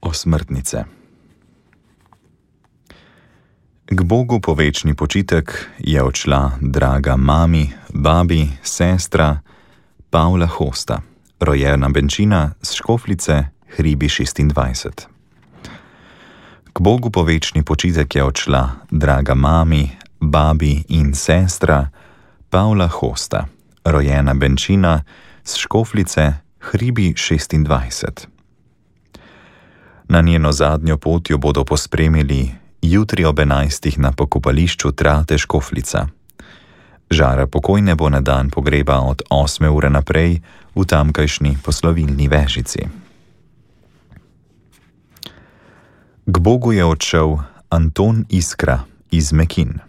Osmrtnice. K Bogu po večni počitek je odšla draga mami, babi, sestra Pavla Hosta, rojena Benčina z Škofljice, Hribi 26. K Bogu po večni počitek je odšla draga mami, babi in sestra Pavla Hosta, rojena Benčina z Škofljice, Hribi 26. Na njeno zadnjo pot jo bodo pospremili jutri ob 11. na pokopališču Trate Škofljica. Žara pokojne bo na dan pogreba od 8. ure naprej v tamkajšnji poslovilni Vežici. K Bogu je odšel Anton Iskra iz Mekin.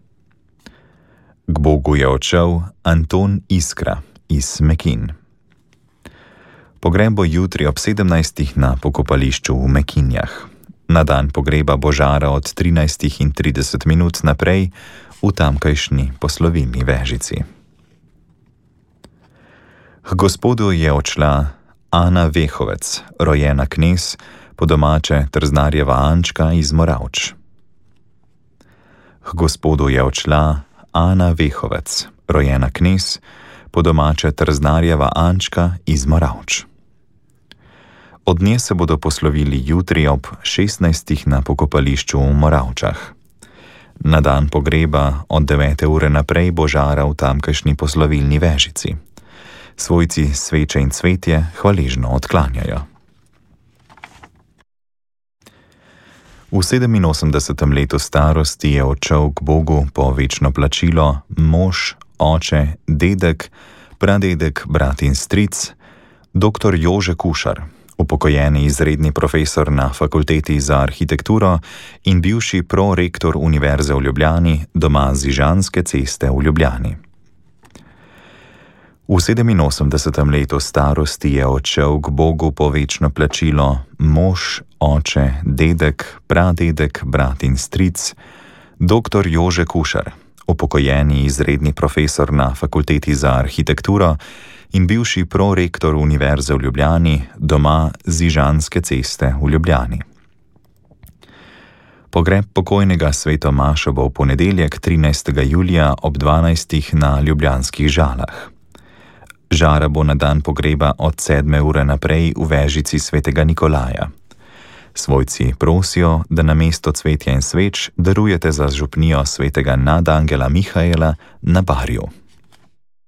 K Bogu je odšel Anton Iskra iz Mekin. Pogreb bo jutri ob 17. na pokopališču v Mekinjah. Na dan pogreba bo žara od 13:30 naprej v tamkajšnji poslovilni Vežici. K Gospodu je odšla Ana Vehovec, rojena Knez, po domače Trznarjeva Ančka iz Moravč. K Gospodu je odšla Ana Vehovec, rojena Knez, po domače Trznarjeva Ančka iz Moravč. Od nje se bodo poslovili jutri ob 16. na pokopališču v Moravčah. Na dan pogreba od 9. ure naprej bo žara v tamkajšnji poslovilni Vežici. Svojci sveče in cvetje hvaležno odklanjajo. V 87. letu starosti je odšel k Bogu po večno plačilo mož, oče, dedek, pradedek, brat in stric, dr. Jože Kušar, upokojeni izredni profesor na Fakulteti za arhitekturo in bivši prorektor Univerze v Ljubljani, doma z Ižanske ceste v Ljubljani. V 87. letu starosti je odšel k Bogu po večno plačilo mož, oče, dedek, pradedek, brat in stric, dr. Jože Kušar, upokojeni izredni profesor na Fakulteti za arhitekturo in bivši prorektor Univerze v Ljubljani, doma z Ižanske ceste v Ljubljani. Pogreb pokojnega Svetomaša bo v ponedeljek 13. julija ob 12. na ljubljanskih Žalah. Žara bo na dan pogreba od 7. ure naprej v Vežici svetega Nikolaja. Svojci prosijo, da namesto cvetja in sveč darujete za župnijo svetega nadangela Mihaela na Barju.